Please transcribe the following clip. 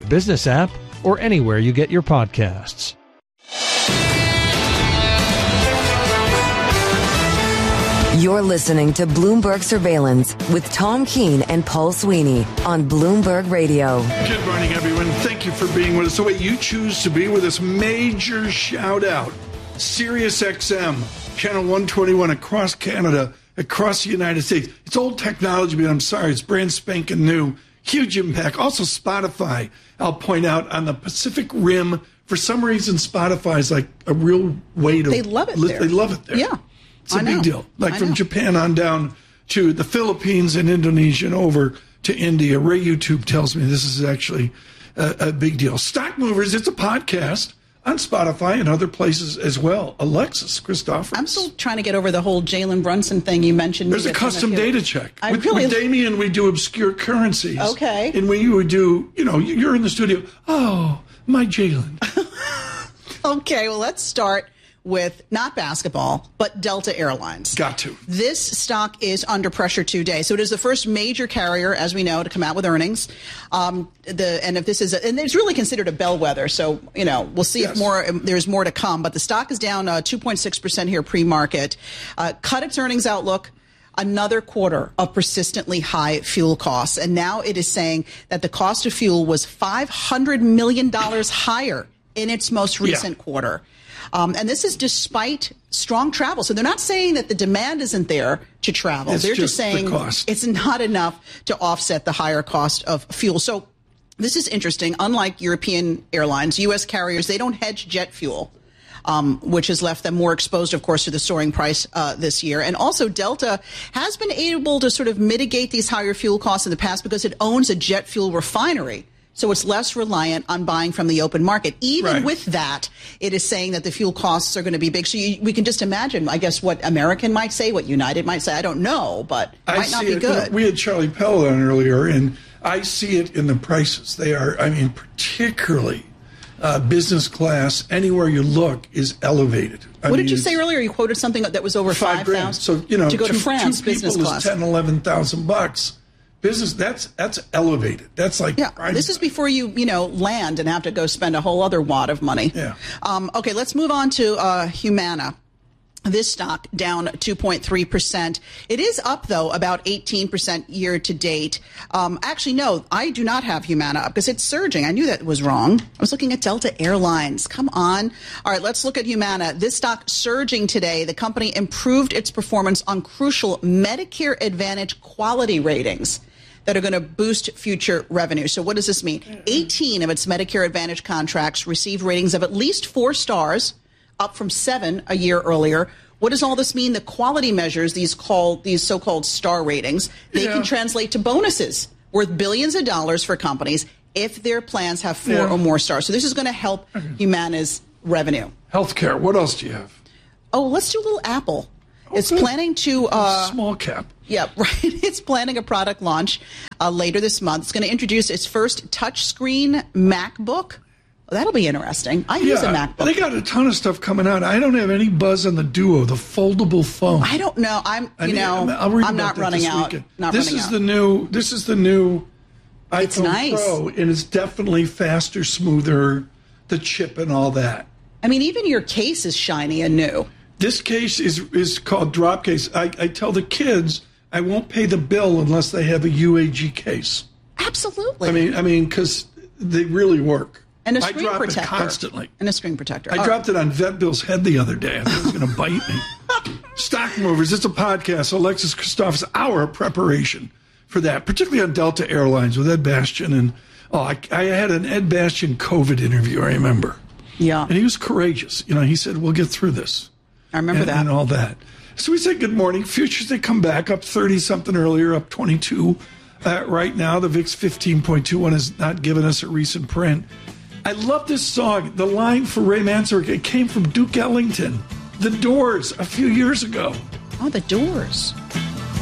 business app, or anywhere you get your podcasts. You're listening to Bloomberg Surveillance with Tom Keene and Paul Sweeney on Bloomberg Radio. Good morning, everyone. Thank you for being with us. The way you choose to be with us, major shout out. Sirius XM, channel 121 across Canada, across the United States. It's old technology, but I'm sorry, it's brand spanking new. Huge impact. Also Spotify, I'll point out, on the Pacific Rim. For some reason, Spotify is like a real way to... They love it there. They love it there. Yeah. It's a big deal. Like from Japan on down to the Philippines and Indonesia and over to India. Ray YouTube tells me this is actually a big deal. Stock Movers, it's a podcast on Spotify and other places as well. Alexis Christopher. I'm still trying to get over the whole Jalen Brunson thing you mentioned. There's a custom data check. With Damien, we do obscure currencies. Okay. And we would do, you're in the studio. Oh, my Jalen. Okay, well, let's start with not basketball, but Delta Airlines. Got to. This stock is under pressure today. So it is the first major carrier, as we know, to come out with earnings. And it's really considered a bellwether. So, we'll see if there's more to come. But the stock is down 2.6% here pre-market. Cut its earnings outlook. Another quarter of persistently high fuel costs. And now it is saying that the cost of fuel was $500 million higher in its most recent quarter. And this is despite strong travel. So they're not saying that the demand isn't there to travel. They're just saying it's not enough to offset the higher cost of fuel. So this is interesting. Unlike European airlines, U.S. carriers, they don't hedge jet fuel, which has left them more exposed, of course, to the soaring price this year. And also Delta has been able to sort of mitigate these higher fuel costs in the past because it owns a jet fuel refinery. So it's less reliant on buying from the open market. Even with that, it is saying that the fuel costs are going to be big. So we can just imagine, I guess, what American might say, what United might say. I don't know, but it might not be good. We had Charlie Pell on earlier, and I see it in the prices. They are, particularly business class, anywhere you look, is elevated. What did you say earlier? You quoted something that was over $5,000. So, to go to France, two business people class. is $10,000-$11,000. Business, that's elevated. That's like this is before you land and have to go spend a whole other wad of money. Yeah. Okay, let's move on to Humana. This stock down 2.3%. It is up, though, about 18% year to date. Actually, no, I do not have Humana up because it's surging. I knew that was wrong. I was looking at Delta Airlines. Come on. All right, let's look at Humana. This stock surging today. The company improved its performance on crucial Medicare Advantage quality ratings that are going to boost future revenue. So what does this mean? 18 of its Medicare Advantage contracts received ratings of at least 4 stars, up from 7 a year earlier. What does all this mean? The quality measures, these so-called star ratings, they can translate to bonuses worth billions of dollars for companies if their plans have 4 or more stars. So this is going to help Humana's revenue. Healthcare. What else do you have? Oh, let's do a little Apple. It's planning to... small cap. Yeah, right. It's planning a product launch later this month. It's going to introduce its first touchscreen MacBook. Well, that'll be interesting. I use a MacBook. They got a ton of stuff coming out. I don't have any buzz on the Duo, the foldable phone. I don't know. I'm not running out. This is the new It's iPhone nice. Pro, and it's definitely faster, smoother, the chip and all that. I mean, even your case is shiny and new. This case is called drop case. I tell the kids I won't pay the bill unless they have a UAG case. Absolutely. I mean, because they really work. And a screen protector. I drop it constantly. And a screen protector. I dropped it on Vet Bill's head the other day. I thought it was going to bite me. Stock Movers, it's a podcast. Alexis Christopher's hour of preparation for that, particularly on Delta Airlines with Ed Bastian. And I had an Ed Bastian COVID interview, I remember. Yeah. And he was courageous. He said, we'll get through this. I remember that. And all that. So we said good morning. Futures, they come back up 30-something earlier, up 22 right now. The VIX 15.21 has not given us a recent print. I love this song. The line for Ray Manzarek, it came from Duke Ellington, The Doors, a few years ago. Oh, The Doors.